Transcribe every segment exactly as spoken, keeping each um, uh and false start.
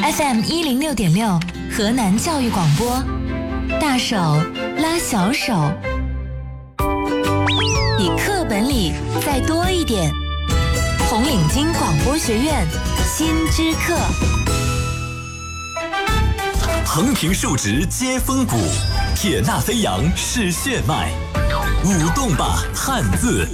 F M 一零六点六，河南教育广播，大手拉小手，比课本里再多一点。红领巾广播学院新知课。 横平竖直接风骨，铁纳飞扬是血脉，舞动吧汉字。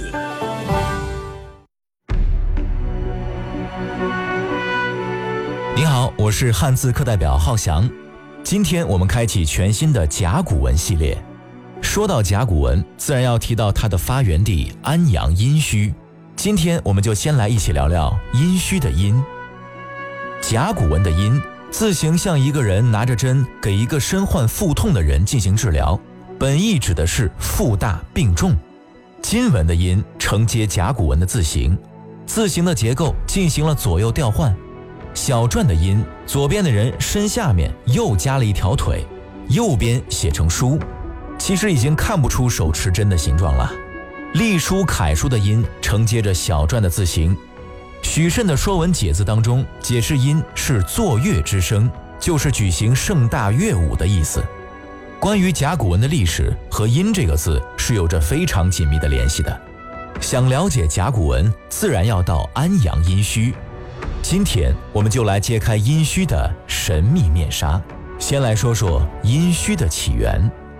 你好，我是汉字课代表浩翔。今天我们开启全新的甲骨文系列。说到甲骨文，自然要提到它的发源地安阳殷墟。今天我们就先来一起聊聊殷墟的殷。甲骨文的殷字形像一个人拿着针给一个身患腹痛的人进行治疗，本意指的是腹大病重。金文的殷承接甲骨文的字形，字形的结构进行了左右调换。小篆的殷，左边的人身下面又加了一条腿，右边写成书，其实已经看不出手持针的形状了。隶书楷书的殷承接着小篆的字形。许慎的《说文解字》当中解释殷是作乐之声，就是举行盛大乐舞的意思。关于甲骨文的历史和殷这个字是有着非常紧密的联系的。想了解甲骨文，自然要到安阳殷墟。今天我们就来揭开殷墟的神秘面纱。先来说说殷墟的起源。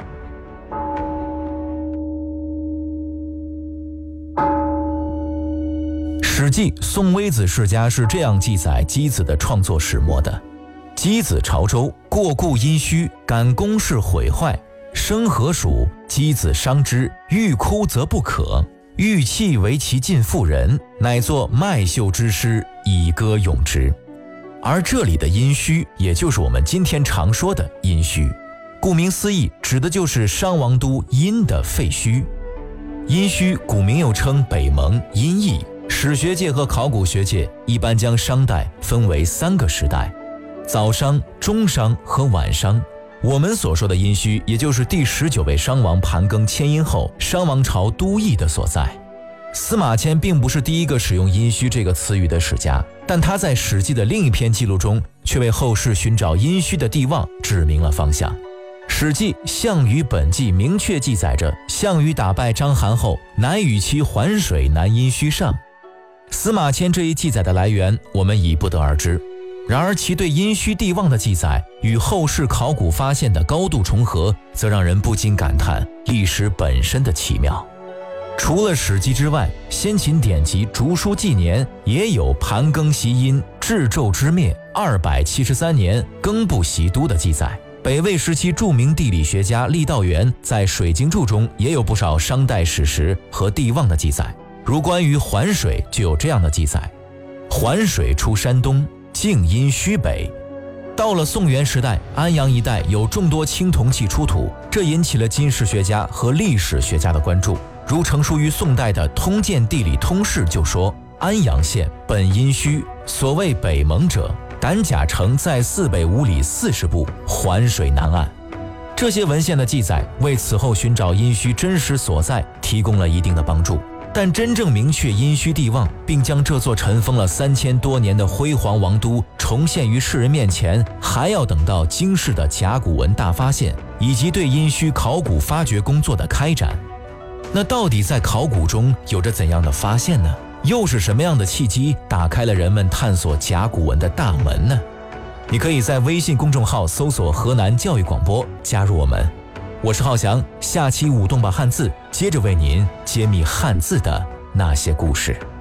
史记《宋微子世家》是这样记载箕子的创作始末的：箕子朝周，过故殷墟，感宫室毁坏，生何属？箕子伤之，欲哭则不可，欲泣为其尽妇人，乃作麦秀之诗，以歌咏之。而这里的殷墟，也就是我们今天常说的殷墟，顾名思义，指的就是商王都殷的废墟。殷墟古名又称北蒙、殷邑，史学界和考古学界一般将商代分为三个时代：早商、中商和晚商。我们所说的殷墟，也就是第十九位商王盘庚迁殷后，商王朝都邑的所在。司马迁并不是第一个使用殷墟这个词语的史家，但他在《史记》的另一篇记录中，却为后世寻找殷墟的地望指明了方向。《史记·项羽本纪》明确记载着，项羽打败章邯后，乃与其环水南殷墟上。司马迁这一记载的来源，我们已不得而知。然而其对殷墟地望的记载与后世考古发现的高度重合，则让人不禁感叹历史本身的奇妙。除了史记之外，先秦典籍《竹书纪年》也有盘庚袭殷，至纣之灭，二百七十三年庚不袭都的记载。北魏时期著名地理学家郦道元在《水经注》中也有不少商代史实和地望的记载，如关于环水就有这样的记载：环水出山东，境殷墟北。到了宋元时代，安阳一带有众多青铜器出土，这引起了金石学家和历史学家的关注。如成书于宋代的《通鉴地理通释》就说：安阳县本殷墟，所谓北蒙者，胆甲城在四北五里四十步，环水南岸。这些文献的记载为此后寻找殷墟真实所在提供了一定的帮助，但真正明确殷墟地望，并将这座尘封了三千多年的辉煌王都重现于世人面前，还要等到经世的甲骨文大发现以及对殷墟考古发掘工作的开展。那到底在考古中有着怎样的发现呢？又是什么样的契机打开了人们探索甲骨文的大门呢？你可以在微信公众号搜索河南教育广播，加入我们。我是浩翔，下期舞动吧汉字接着为您揭秘汉字的那些故事。